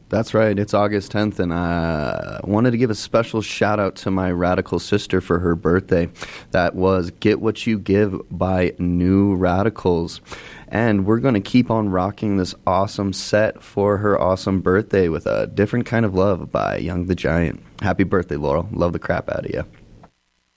That's right. It's August 10th, and I wanted to give a special shout out to my radical sister for her birthday. That was Get What You Give by New Radicals. And we're going to keep on rocking this awesome set for her awesome birthday with A Different Kind of Love by Young the Giant. Happy birthday, Laurel. Love the crap out of you.